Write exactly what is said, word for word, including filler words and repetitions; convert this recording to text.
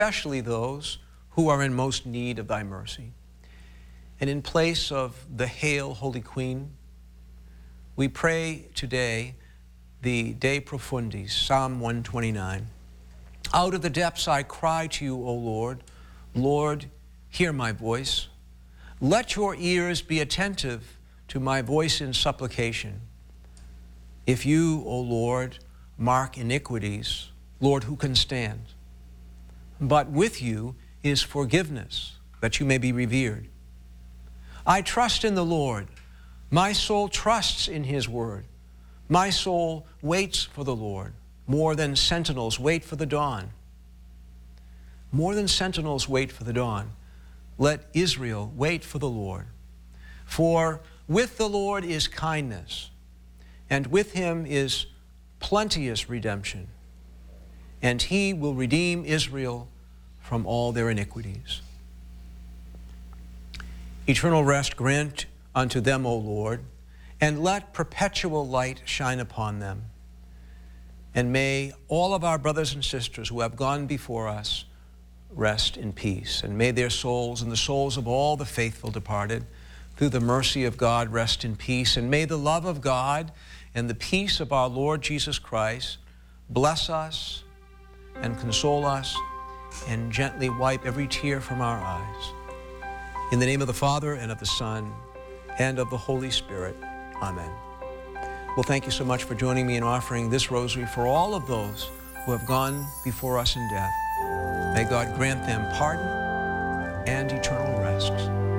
especially those who are in most need of thy mercy. And in place of the Hail, Holy Queen, we pray today the De Profundis, Psalm one twenty-nine. Out of the depths I cry to you, O Lord. Lord, hear my voice. Let your ears be attentive to my voice in supplication. If you, O Lord, mark iniquities, Lord, who can stand? But with you is forgiveness, that you may be revered. I trust in the Lord. My soul trusts in his word. My soul waits for the Lord. More than sentinels wait for the dawn. More than sentinels wait for the dawn. Let Israel wait for the Lord. For with the Lord is kindness, and with him is plenteous redemption, and he will redeem Israel from all their iniquities. Eternal rest grant unto them, O Lord, and let perpetual light shine upon them. And may all of our brothers and sisters who have gone before us rest in peace, and may their souls and the souls of all the faithful departed through the mercy of God rest in peace, and may the love of God and the peace of our Lord Jesus Christ bless us and console us and gently wipe every tear from our eyes. In the name of the Father, and of the Son, and of the Holy Spirit. Amen. Well, thank you so much for joining me in offering this rosary for all of those who have gone before us in death. May God grant them pardon and eternal rest.